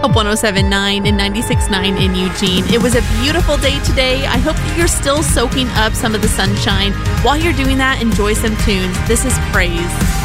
Hope 107.9 and 96.9 in Eugene. It was a beautiful day today. I hope that you're still soaking up some of the sunshine. While you're doing that, enjoy some tunes. This is Praise.